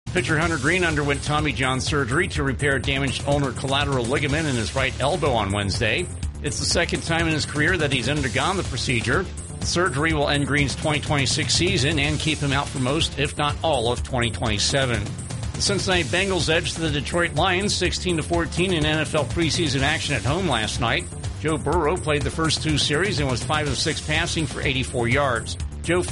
Pitcher Hunter Green underwent Tommy John surgery to repair damaged ulnar collateral ligament in his right elbow on Wednesday. It's the second time in his career that he's undergone the procedure. The surgery will end Green's 2026 season and keep him out for most, if not all, of 2027. The Cincinnati Bengals edged the Detroit Lions 16-14 in NFL preseason action at home last night. Joe Burrow played the first two series and was 5 of 6 passing for 84 yards. Joe